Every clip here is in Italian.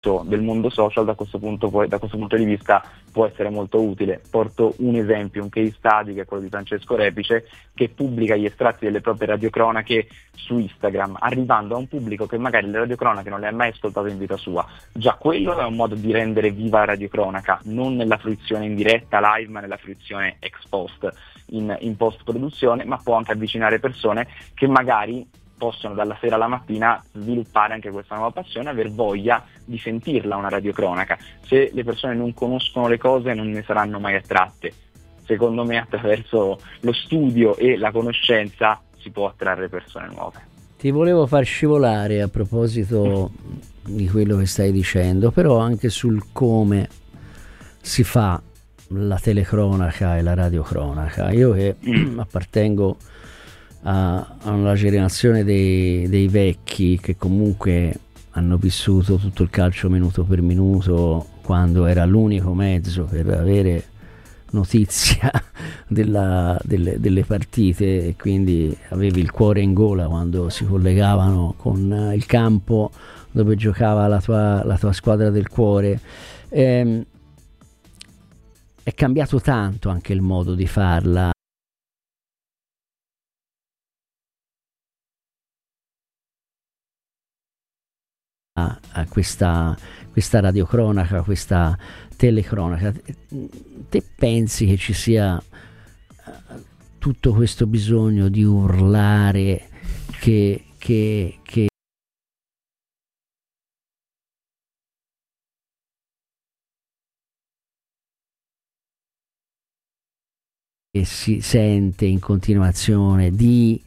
del mondo social da questo punto di vista può essere molto utile. Porto un esempio, un case study che è quello di Francesco Repice, che pubblica gli estratti delle proprie radiocronache su Instagram, arrivando a un pubblico che magari le radiocronache non le ha mai ascoltate in vita sua. Già quello è un modo di rendere viva la radiocronaca, non nella fruizione in diretta live, ma nella fruizione ex post, in post produzione, ma può anche avvicinare persone che magari possono dalla sera alla mattina sviluppare anche questa nuova passione, aver voglia di sentirla una radiocronaca. Se le persone non conoscono le cose non ne saranno mai attratte. Secondo me attraverso lo studio e la conoscenza si può attrarre persone nuove. Ti volevo far scivolare a proposito di quello che stai dicendo, però anche sul come si fa la telecronaca e la radiocronaca. Io che appartengo alla generazione dei vecchi, che comunque hanno vissuto tutto il calcio minuto per minuto, quando era l'unico mezzo per avere notizia delle partite, e quindi avevi il cuore in gola quando si collegavano con il campo dove giocava la tua squadra del cuore. È cambiato tanto anche il modo di farla. A questa radiocronaca, questa telecronaca, te pensi che ci sia tutto questo bisogno di urlare che si sente in continuazione, di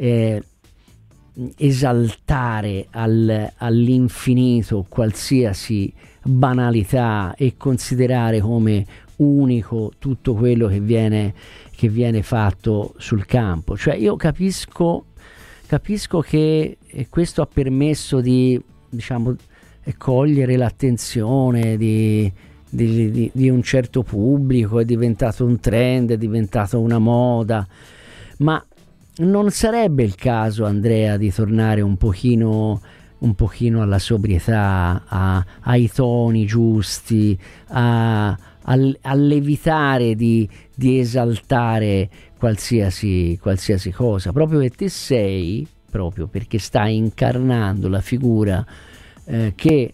esaltare all'infinito qualsiasi banalità e considerare come unico tutto quello che viene fatto sul campo? Cioè, io capisco che questo ha permesso di, diciamo, cogliere l'attenzione di un certo pubblico, è diventato un trend, è diventato una moda, ma non sarebbe il caso, Andrea, di tornare un pochino alla sobrietà, ai toni giusti, all'evitare di esaltare qualsiasi cosa, proprio perché stai incarnando la figura che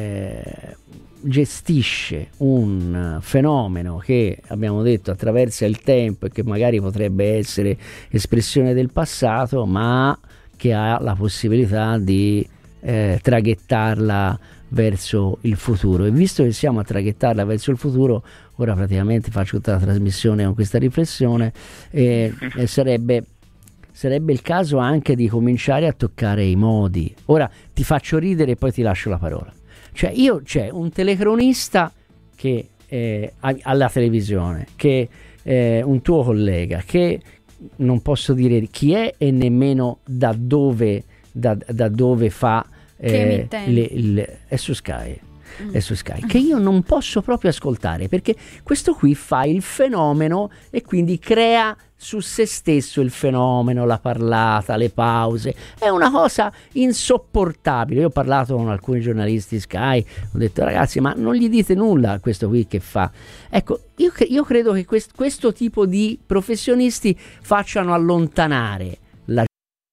gestisce un fenomeno che, abbiamo detto, attraversa il tempo e che magari potrebbe essere espressione del passato, ma che ha la possibilità di traghettarla verso il futuro. E visto che siamo a traghettarla verso il futuro, ora praticamente faccio tutta la trasmissione con questa riflessione, sarebbe il caso anche di cominciare a toccare i modi. Ora ti faccio ridere e poi ti lascio la parola. Cioè, c'è un telecronista che alla televisione, che un tuo collega, che non posso dire chi è e nemmeno da dove fa è su Sky. È su Sky, che io non posso proprio ascoltare, perché questo qui fa il fenomeno e quindi crea su se stesso il fenomeno, la parlata, le pause. È una cosa insopportabile. Io ho parlato con alcuni giornalisti Sky, ho detto: ragazzi, ma non gli dite nulla a questo qui che fa? Ecco, io credo che questo tipo di professionisti facciano allontanare la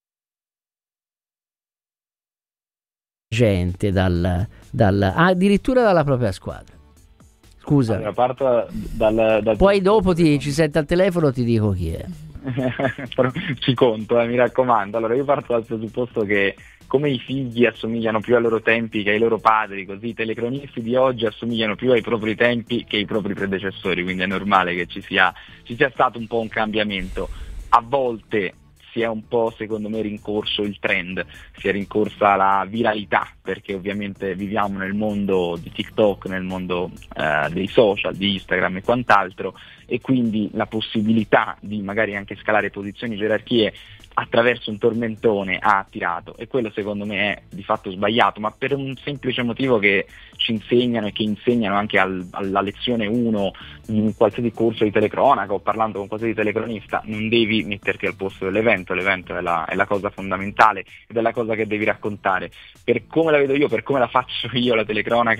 gente addirittura dalla propria squadra. Scusa, allora, parto dal poi dopo ci sento al telefono, ti dico chi è. Ci conto, mi raccomando. Allora, io parto dal presupposto che, come i figli assomigliano più ai loro tempi che ai loro padri, così i telecronisti di oggi assomigliano più ai propri tempi che ai propri predecessori, quindi è normale che ci sia stato un po' un cambiamento. A volte si è un po', secondo me, rincorso il trend, si è rincorsa la viralità, perché ovviamente viviamo nel mondo di TikTok, nel mondo dei social, di Instagram e quant'altro, e quindi la possibilità di magari anche scalare posizioni, gerarchie attraverso un tormentone ha attirato, e quello secondo me è di fatto sbagliato, ma per un semplice motivo che ci insegnano e che insegnano anche alla lezione 1 in un qualsiasi corso di telecronaca o parlando con qualsiasi telecronista: non devi metterti al posto dell'evento, l'evento è la cosa fondamentale ed è la cosa che devi raccontare. Per come la vedo io, per come la faccio io la telecronaca,